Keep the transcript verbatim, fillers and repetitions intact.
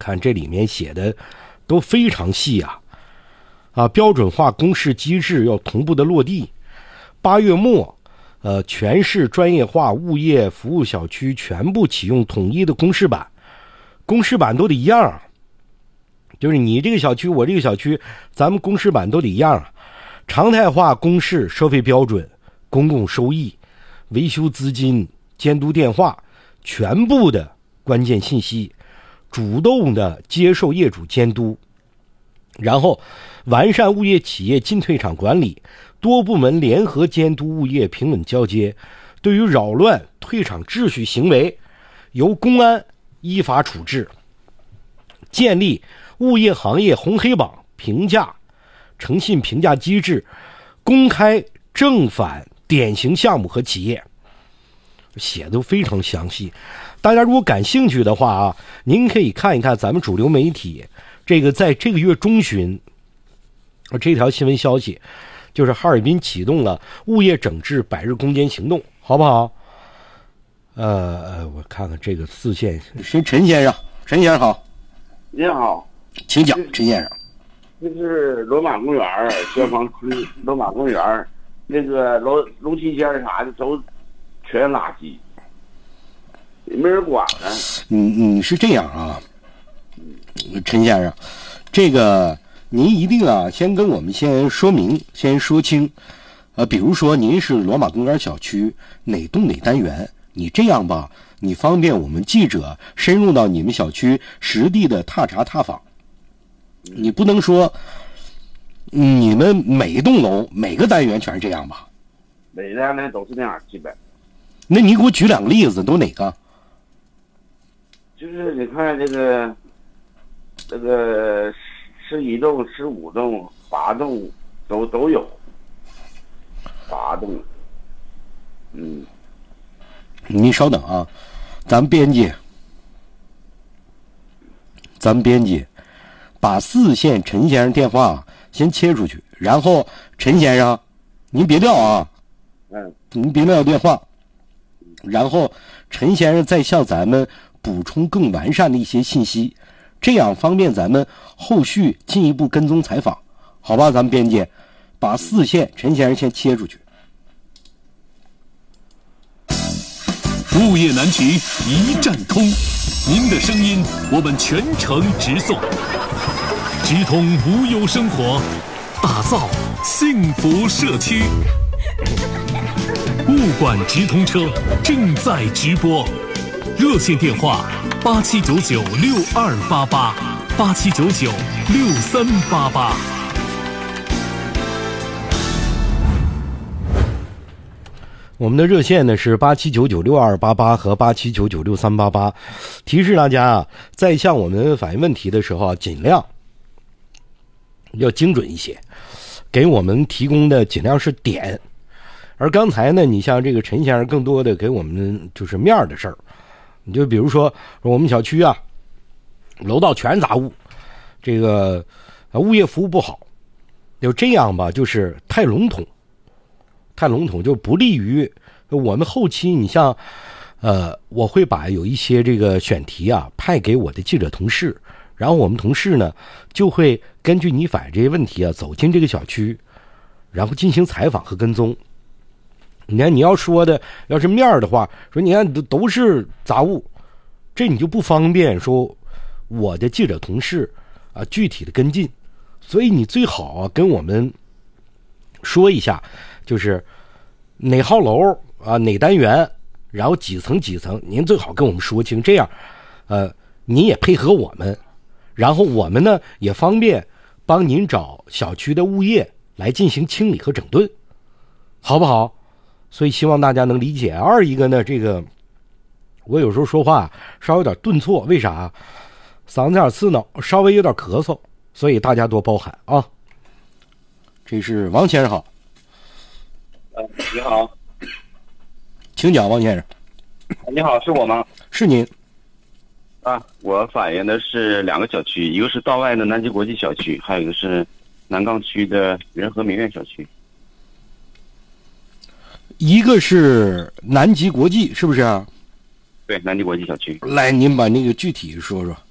看这里面写的都非常细啊，啊，标准化公示机制要同步的落地。八月末，呃，全市专业化物业服务小区全部启用统一的公示板，公示板都得一样啊，就是你这个小区，我这个小区，咱们公示板都得一样啊。常态化公示收费标准、公共收益、维修资金、监督电话，全部的关键信息，主动的接受业主监督，然后完善物业企业进退场管理，多部门联合监督物业平稳交接，对于扰乱退场秩序行为，由公安依法处置，建立物业行业红黑榜评价诚信评价机制，公开正反典型项目和企业，写的都非常详细。大家如果感兴趣的话啊，您可以看一看咱们主流媒体这个在这个月中旬这条新闻消息，就是哈尔滨启动了物业整治百日攻坚行动，好不好？呃，我看看这个四线是陈先生，陈先生好。 您好， 请讲，陈先生。 这是罗马公园消防区罗马公园那个楼楼梯间啥的都全垃圾，没人管呢。 你你是这样啊，陈先生，这个您一定啊先跟我们先说明，先说清。呃，比如说您是罗马公园小区哪栋哪单元，你这样吧，你方便我们记者深入到你们小区实地的踏查踏访。你不能说你们每一栋楼每个单元全是这样吧？ 每个单元都是那样，基本。 那你给我举两个例子，都哪个？ 就是你看这个，这个十一栋、十五栋、八栋都都有，八栋。嗯， 您稍等啊，咱们编辑，咱们编辑。把四线陈先生电话先切出去，然后陈先生，您别撂啊， 嗯， 您别撂电话，然后陈先生再向咱们补充更完善的一些信息，这样方便咱们后续进一步跟踪采访，好吧？咱们编辑，把四线陈先生先切出去。 物业难题一站通，您的声音我们全程直送，直通无忧生活，打造幸福社区。物管直通车正在直播，热线电话八七九九六二八八八七九九六三八八。 我们的热线呢是八七九九六二八八和八七九九六三八八，提示大家啊，在向我们反映问题的时候啊，尽量要精准一些，给我们提供的尽量是点。而刚才呢，你像这个陈先生更多的给我们就是面的事儿，你就比如说我们小区啊，楼道全杂物，这个物业服务不好，就这样吧，就是太笼统。太笼统就不利于我们后期。你像呃我会把有一些这个选题啊派给我的记者同事，然后我们同事呢就会根据你反映这些问题啊走进这个小区，然后进行采访和跟踪。你看你要说的要是面的话，说你看都都是杂物，这你就不方便说我的记者同事啊具体的跟进，所以你最好啊跟我们说一下，就是哪号楼啊哪单元，然后几层几层，您最好跟我们说清，这样呃您也配合我们，然后我们呢也方便帮您找小区的物业来进行清理和整顿，好不好？所以希望大家能理解。二一个呢，这个我有时候说话稍微有点顿挫，为啥？嗓子有点刺挠，稍微有点咳嗽，所以大家多包涵啊。这是王先生好。 呃，你好， 请讲，王先生。 你好，是我吗？ 是您。 啊，我反映的是两个小区，一个是道外的南极国际小区，还有一个是南岗区的仁和名苑小区。 一个是南极国际，是不是啊？ 对，南极国际小区。 来，您把那个具体说说。